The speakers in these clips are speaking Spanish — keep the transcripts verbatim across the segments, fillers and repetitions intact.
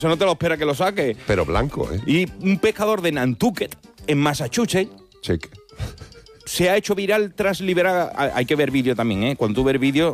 Eso no te lo espera que lo saque. Pero blanco, ¿eh? Y un pescador de Nantucket, en Massachusetts, Check. se ha hecho viral tras liberar... Hay que ver vídeo también, ¿eh? Cuando tú ves vídeo...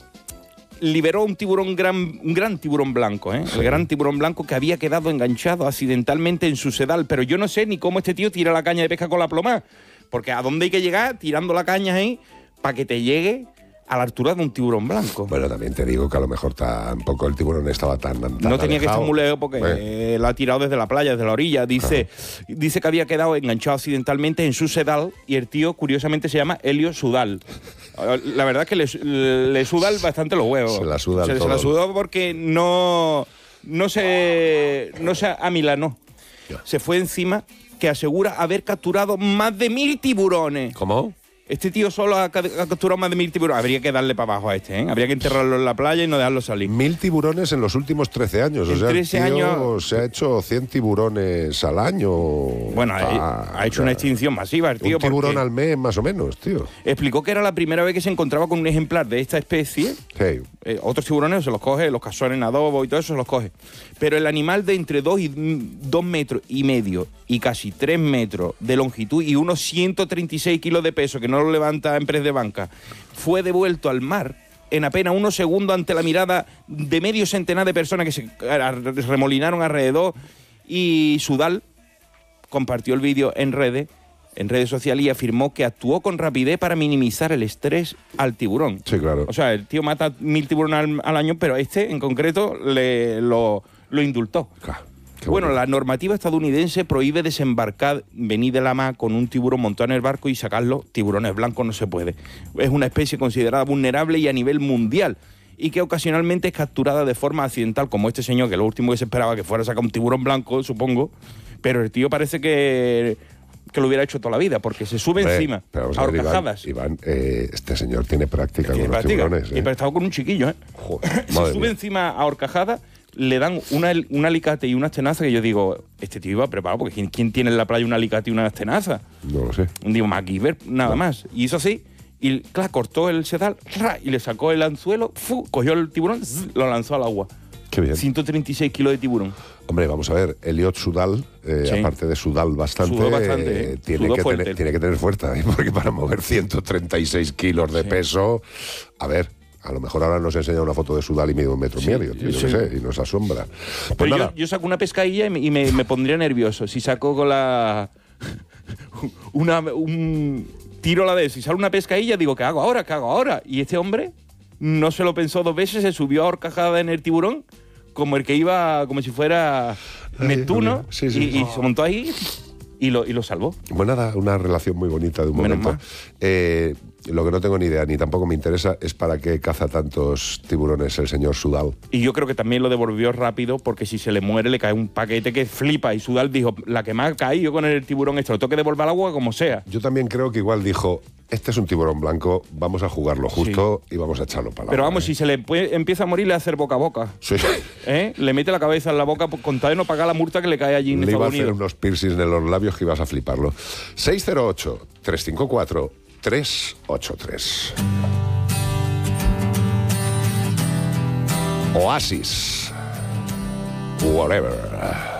Liberó un tiburón gran, un gran tiburón blanco, ¿eh? Sí. El gran tiburón blanco que había quedado enganchado accidentalmente en su sedal. Pero yo no sé ni cómo este tío tira la caña de pesca con la ploma. Porque ¿a dónde hay que llegar tirando la caña ahí para que te llegue a la altura de un tiburón blanco? Bueno, también te digo que a lo mejor tampoco el tiburón estaba tan, tan No tenía alejado. que estar muy lejos porque eh. la ha tirado desde la playa, desde la orilla. Dice, dice que había quedado enganchado accidentalmente en su sedal y el tío, curiosamente, se llama Helio Sudal. La verdad es que le, le suda bastante los huevos. Se la suda se, todo. Se la sudó porque no, no se, no se amilanó. Ya. Se fue encima, que asegura haber capturado más de mil tiburones. ¿Cómo? Este tío solo ha, ha capturado más de mil tiburones. Habría que darle para abajo a este, ¿eh? Habría que enterrarlo en la playa y no dejarlo salir. Mil tiburones en los últimos trece años. En o sea, trece el tío años... se ha hecho cien tiburones al año. Bueno, ah, ha hecho o sea, una extinción masiva el tío. Un tiburón porque al mes, más o menos, tío. Explicó que era la primera vez que se encontraba con un ejemplar de esta especie. Sí. Eh, otros tiburones se los coge, los cazones en adobo y todo eso se los coge. Pero el animal de entre dos y dos metros y medio y casi tres metros de longitud y unos ciento treinta y seis kilos de peso, que no lo levanta en press de banca, fue devuelto al mar en apenas unos segundos ante la mirada de medio centenar de personas que se remolinaron alrededor. Y Sudal compartió el vídeo en redes, en redes sociales y afirmó que actuó con rapidez para minimizar el estrés al tiburón. Sí, claro. O sea, el tío mata mil tiburones al, al año, pero este en concreto le, lo, lo indultó. Claro. Bueno, bueno, la normativa estadounidense prohíbe desembarcar, venir de la mar con un tiburón montado en el barco y sacarlo. Tiburones blancos no se puede. Es una especie considerada vulnerable y a nivel mundial, y que ocasionalmente es capturada de forma accidental, como este señor, que lo último que se esperaba que fuera a sacar un tiburón blanco, supongo, pero el tío parece que, que lo hubiera hecho toda la vida, porque se sube Hombre, encima, a horcajadas. Iván, Iván eh, este señor tiene práctica Tiene con los práctica. tiburones. ¿eh? Y pero estaba con un chiquillo, ¿eh? Joder, se madre sube mía. encima a horcajadas, le dan una, un alicate y unas tenazas que yo digo, este tío iba preparado, porque ¿quién, quién tiene en la playa un alicate y unas tenazas? No lo sé. Digo, MacGyver, nada no. más. Y hizo así, y claro, cortó el sedal, y le sacó el anzuelo, fu, cogió el tiburón, lo lanzó al agua. Qué bien. ciento treinta y seis kilos de tiburón. Hombre, vamos a ver, Elliot Sudal, eh, Sí. aparte de Sudal bastante, Sudó bastante, eh, ¿eh? tiene, Sudó que fuerte. tener, tiene que tener fuerza, ¿eh? Porque para mover ciento treinta y seis kilos de Sí. peso, a ver, a lo mejor ahora nos enseña una foto de Sudal y mide un metro y Sí, medio, tío, yo sí. qué sé, y nos asombra. Pues Pero nada, yo, yo saco una pescadilla y me, y me, me pondría nervioso. Si saco con la... una, un tiro a la vez, si sale una pescadilla, digo, ¿qué hago ahora? ¿Qué hago ahora? Y este hombre no se lo pensó dos veces, se subió a horcajada en el tiburón, como el que iba, como si fuera Neptuno, sí, sí. y, y se montó ahí y lo, y lo salvó. pues nada, una relación muy bonita de un Menos momento. Eh, lo que no tengo ni idea, ni tampoco me interesa, es para qué caza tantos tiburones el señor Sudal. Y yo creo que también lo devolvió rápido, porque si se le muere le cae un paquete que flipa. Y Sudal dijo, la que me ha caído con el tiburón, esto lo tengo que devolver al agua como sea. Yo también creo que igual dijo, este es un tiburón blanco, vamos a jugarlo justo sí. y vamos a echarlo para Pero agua, vamos, ¿eh? si se le puede, empieza a morir, le hace boca a boca. Sí. ¿Eh? Le mete la cabeza en la boca con tal de no pagar la multa que le cae allí en Le iba a Estados hacer Unidos. unos piercings en los labios que ibas a fliparlo. seis cero ocho, tres cinco cuatro, tres ocho tres. Oasis. Whatever.